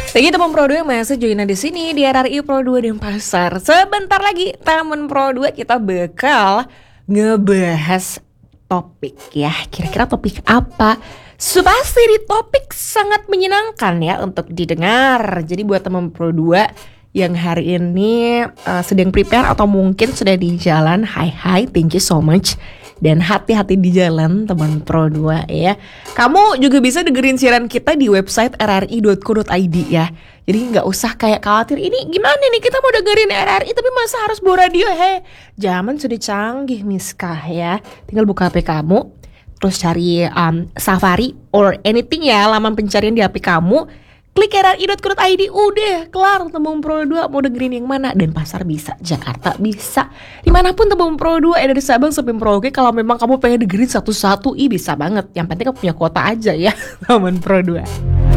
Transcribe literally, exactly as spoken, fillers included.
Lagi teman Pro dua yang masih join di sini di R R I Pro dua Denpasar. Sebentar lagi teman Pro dua kita bakal ngebahas topik ya. Kira-kira topik apa? Pasti di topik sangat menyenangkan ya untuk didengar. Jadi buat teman Pro dua yang hari ini uh, sedang prepare atau mungkin sudah di jalan, hai hai, thank you so much. Dan hati-hati di jalan teman Pro dua ya. Kamu juga bisa dengerin siaran kita di website r r i dot co dot i d ya. Jadi gak usah kayak khawatir, ini gimana nih kita mau dengerin R R I tapi masa harus bawa radio. Hei, zaman sudah canggih miskah ya. Tinggal buka H P kamu, terus cari um, Safari or anything ya, laman pencarian di H P kamu. Klik r r i dot co dot i d, udah kelar teman Pro dua mau dengerin yang mana. Denpasar bisa, Jakarta bisa, dimanapun teman Pro dua, eh dari Sabang sampai Merauke. Kalau memang kamu pengen dengerin satu-satu, ih bisa banget. Yang penting kamu punya kuota aja ya teman Pro dua.